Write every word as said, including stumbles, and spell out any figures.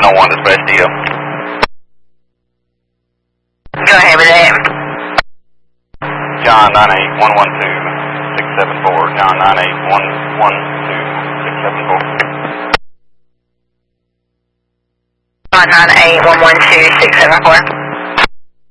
oh one dispatch D O. Go ahead with that. John nine eight one one two six seven four. John nine eight one one two six seven four. John nine eight one one two six seven four.